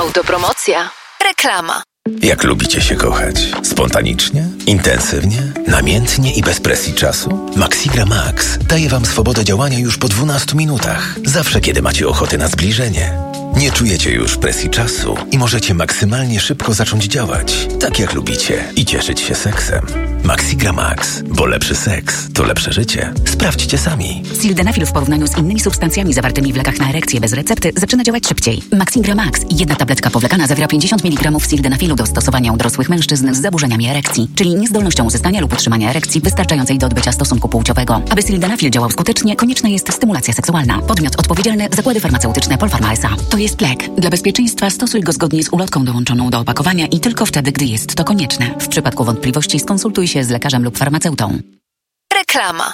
Autopromocja. Reklama. Jak lubicie się kochać? Spontanicznie? Intensywnie? Namiętnie i bez presji czasu? Maxigra Max daje Wam swobodę działania już po 12 minutach. Zawsze, kiedy macie ochotę na zbliżenie. Nie czujecie już presji czasu i możecie maksymalnie szybko zacząć działać, tak jak lubicie, i cieszyć się seksem. Maxigra Max, bo lepszy seks to lepsze życie. Sprawdźcie sami. Sildenafil w porównaniu z innymi substancjami zawartymi w lekach na erekcję bez recepty zaczyna działać szybciej. Maxigra Max, jedna tabletka powlekana zawiera 50 mg sildenafilu do stosowania u dorosłych mężczyzn z zaburzeniami erekcji, czyli niezdolnością uzyskania lub utrzymania erekcji wystarczającej do odbycia stosunku płciowego. Aby sildenafil działał skutecznie, konieczna jest stymulacja seksualna. Podmiot odpowiedzialny: zakłady farmaceutyczne Polpharma S.A. To jest lek. Dla bezpieczeństwa stosuj go zgodnie z ulotką dołączoną do opakowania i tylko wtedy, gdy jest to konieczne. W przypadku wątpliwości skonsultuj się z lekarzem lub farmaceutą. Reklama.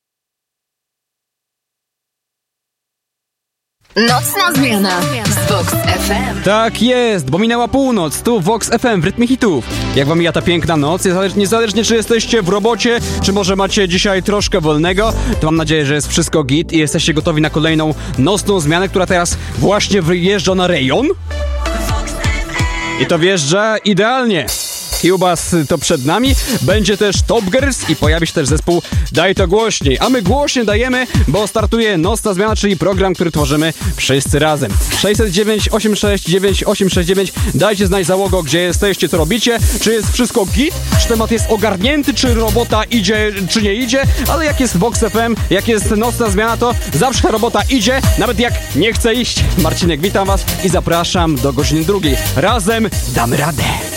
Nocna zmiana z Vox FM. Tak jest, bo minęła północ, tu Vox FM w rytmie hitów. Jak wam mija ta piękna noc, niezależnie czy jesteście w robocie, czy może macie dzisiaj troszkę wolnego, to mam nadzieję, że jest wszystko git i jesteście gotowi na kolejną nocną zmianę, która teraz właśnie wyjeżdża na rejon. I to wjeżdża idealnie. Kiełbas to przed nami, będzie też Top Girls i pojawi się też zespół Daj to głośniej. A my głośniej dajemy, bo startuje nocna zmiana, czyli program, który tworzymy wszyscy razem. 609 869 869. Dajcie znać, załogo, gdzie jesteście, co robicie, czy jest wszystko git, czy temat jest ogarnięty, czy robota idzie, czy nie idzie, ale jak jest Vox FM, jak jest nocna zmiana, to zawsze robota idzie, nawet jak nie chce iść. Marcinek, witam was i zapraszam do godziny 2. Razem damy radę.